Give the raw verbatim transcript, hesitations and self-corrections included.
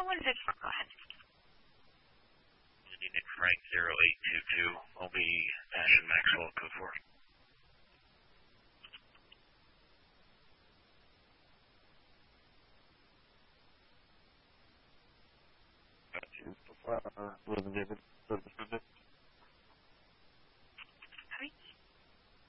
Oh, what is it for? Go ahead. Nick Frank zero eight two two. I'll be Ashton Maxwell code four. Uh, David, service visit.